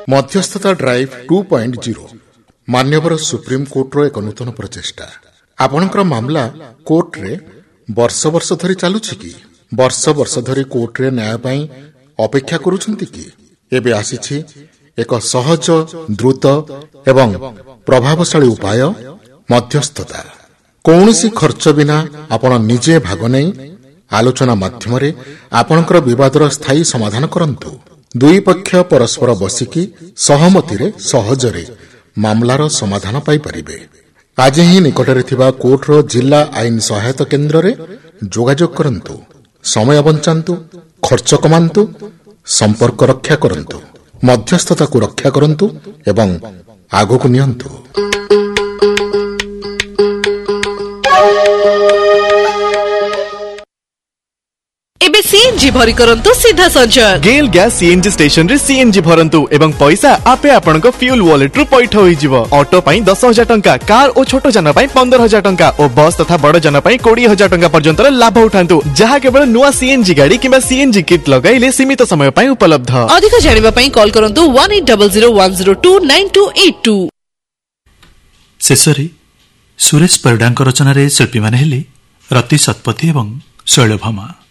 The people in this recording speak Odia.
ମଧ୍ୟସ୍ଥତା ଡ୍ରାଇଭ୍ 2.0 ମାନ୍ୟବର ସୁପ୍ରିମକୋର୍ଟର ଏକ ନୂତନ ପ୍ରଚେଷ୍ଟା। ଆପଣଙ୍କର ମାମଲା କୋର୍ଟରେ ବର୍ଷ ବର୍ଷ ଧରି ଚାଲୁଛି କି? ବର୍ଷ ବର୍ଷ ଧରି କୋର୍ଟରେ ନ୍ୟାୟ ପାଇଁ ଅପେକ୍ଷା କରୁଛନ୍ତି କି? ଏବେ ଆସିଛି ଏକ ସହଜ, ଦ୍ରୁତ ଏବଂ ପ୍ରଭାବଶାଳୀ ଉପାୟ, ମଧ୍ୟସ୍ଥତା। କୌଣସି ଖର୍ଚ୍ଚ ବିନା ଆପଣ ନିଜେ ଭାଗ ନେଇ ଆଲୋଚନା ମାଧ୍ୟମରେ ଆପଣଙ୍କର ବିବାଦର ସ୍ଥାୟୀ ସମାଧାନ କରନ୍ତୁ। ଦୁଇ ପକ୍ଷ ପରସ୍ପର ବସିକି ସହମତିରେ ସହଜରେ ମାମଲାର ସମାଧାନ ପାଇପାରିବେ। ଆଜି ହିଁ ନିକଟରେ ଥିବା କୋର୍ଟର ଜିଲ୍ଲା ଆଇନ ସହାୟତା କେନ୍ଦ୍ରରେ ଯୋଗାଯୋଗ କରନ୍ତୁ। ସମୟ ବଞ୍ଚାନ୍ତୁ, ଖର୍ଚ୍ଚ କମାନ୍ତୁ, ସମ୍ପର୍କ ରକ୍ଷା କରନ୍ତୁ, ମଧ୍ୟସ୍ଥତାକୁ ରକ୍ଷା କରନ୍ତୁ ଏବଂ ଆଗକୁ ନିଅନ୍ତୁ। ଏବେ सीएनजी भरी करंतु सीधा संचार गेल गैस सीएनजी स्टेशन रे सीएनजी भरंतु एवं पैसा आपे आपनका फ्यूल वॉलेट रु पैठ होई जिवो। ऑटो पई 10,000 टंका, कार और छोटो जन पई 15,000 टंका और बस तथा बड़ जन पई 20,000 टंका पर्यंत लाभ उठांतु, जहा केवल नुवा सीएनजी गाड़ी किबा सीएनजी किट लगाइले सीमित समय पई उपलब्ध। अधिक जानिबा पई कॉल करंतु 180010298282। शेषरे सुरेश परिडांक रचना रे शिल्पी माने हेले रति शतपथी एवं शैलभामा।